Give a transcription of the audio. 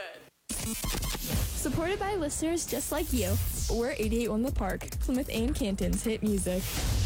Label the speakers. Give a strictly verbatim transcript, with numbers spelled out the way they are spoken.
Speaker 1: Supported by listeners just like you, we're eighty-eight point one The Park, Plymouth and Canton's hit music.